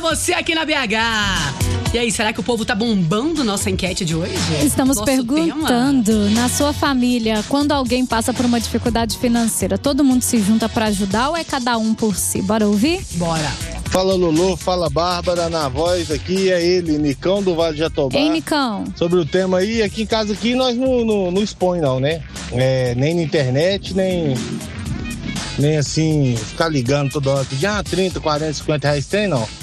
você aqui na BH. E aí, será que o povo tá bombando nossa enquete de hoje? Estamos Nosso perguntando, tema? na sua família, quando alguém passa por uma dificuldade financeira, todo mundo se junta pra ajudar ou é cada um por si? Bora ouvir? Bora. Fala Lulu, fala Bárbara, na voz aqui é ele, Nicão do Vale de Jatobá. Ei, Nicão. Sobre o tema aí, aqui em casa aqui nós não expõe não, né? Nem na internet, nem assim, ficar ligando toda hora, pedir 30, 40, 50 reais tem não.